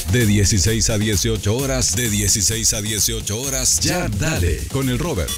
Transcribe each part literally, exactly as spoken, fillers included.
De dieciséis a dieciocho horas, de dieciséis a dieciocho horas, Ya Dale, con el Robert.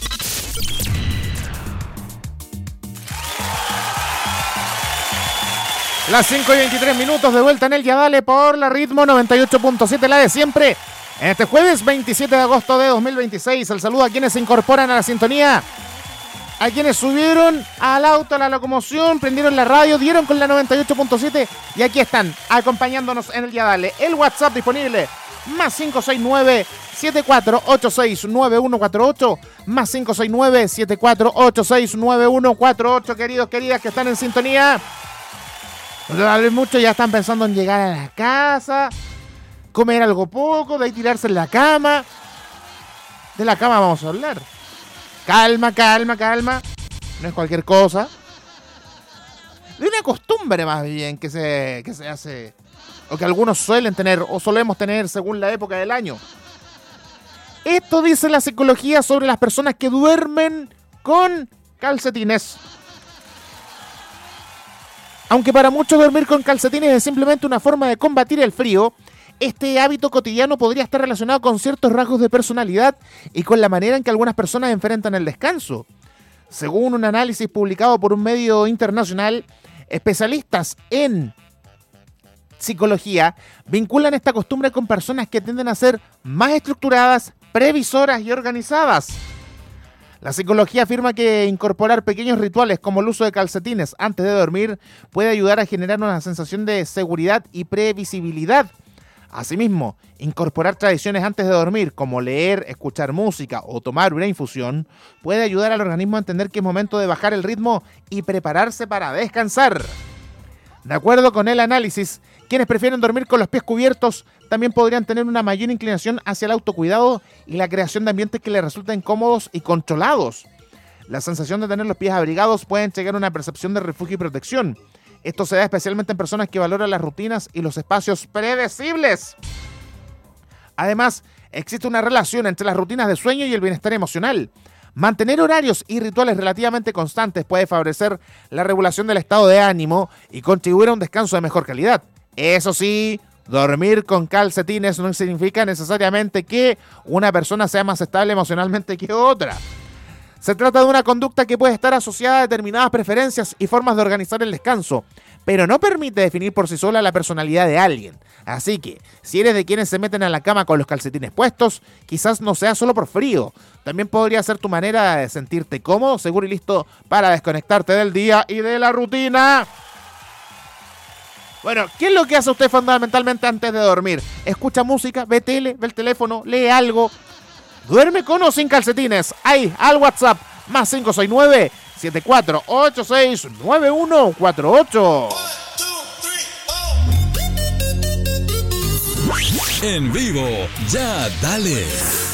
Las cinco y veintitrés minutos de vuelta en el Ya Dale por la Ritmo noventa y ocho punto siete, la de siempre. En este jueves veintisiete de agosto de dos mil veintiséis, el saludo a quienes se incorporan a la sintonía, a quienes subieron al auto, a la locomoción, prendieron la radio, dieron con la noventa y ocho punto siete y aquí están acompañándonos en el Ya Dale. El WhatsApp disponible, más cinco seis nueve, siete cuatro ocho seis, nueve uno cuatro ocho, más cinco seis nueve, siete cuatro ocho seis, nueve uno cuatro ocho, queridos, queridas que están en sintonía. Muchos ya están pensando en llegar a la casa, comer algo poco, de ahí tirarse en la cama. De la cama vamos a hablar. Calma, calma, calma. No es cualquier cosa. De una costumbre más bien que se, que se hace, o que algunos suelen tener, o solemos tener según la época del año. Esto dice la psicología sobre las personas que duermen con calcetines. Aunque para muchos dormir con calcetines es simplemente una forma de combatir el frío, este hábito cotidiano podría estar relacionado con ciertos rasgos de personalidad y con la manera en que algunas personas enfrentan el descanso. Según un análisis publicado por un medio internacional, especialistas en psicología vinculan esta costumbre con personas que tienden a ser más estructuradas, previsoras y organizadas. La psicología afirma que incorporar pequeños rituales como el uso de calcetines antes de dormir puede ayudar a generar una sensación de seguridad y previsibilidad. Asimismo, incorporar tradiciones antes de dormir, como leer, escuchar música o tomar una infusión, puede ayudar al organismo a entender que es momento de bajar el ritmo y prepararse para descansar. De acuerdo con el análisis, quienes prefieren dormir con los pies cubiertos también podrían tener una mayor inclinación hacia el autocuidado y la creación de ambientes que les resulten cómodos y controlados. La sensación de tener los pies abrigados puede llegar a una percepción de refugio y protección. Esto se da especialmente en personas que valoran las rutinas y los espacios predecibles. Además, existe una relación entre las rutinas de sueño y el bienestar emocional. Mantener horarios y rituales relativamente constantes puede favorecer la regulación del estado de ánimo y contribuir a un descanso de mejor calidad. Eso sí, dormir con calcetines no significa necesariamente que una persona sea más estable emocionalmente que otra. Se trata de una conducta que puede estar asociada a determinadas preferencias y formas de organizar el descanso, pero no permite definir por sí sola la personalidad de alguien. Así que, si eres de quienes se meten a la cama con los calcetines puestos, quizás no sea solo por frío. También podría ser tu manera de sentirte cómodo, seguro y listo para desconectarte del día y de la rutina. Bueno, ¿qué es lo que hace usted fundamentalmente antes de dormir? ¿Escucha música? ¿Ve tele? ¿Ve el teléfono? ¿Lee algo? ¿Duerme con o sin calcetines? Ahí, al WhatsApp, más cinco seis nueve, siete cuatro ocho seis, nueve uno cuatro ocho. En vivo, Ya Dale.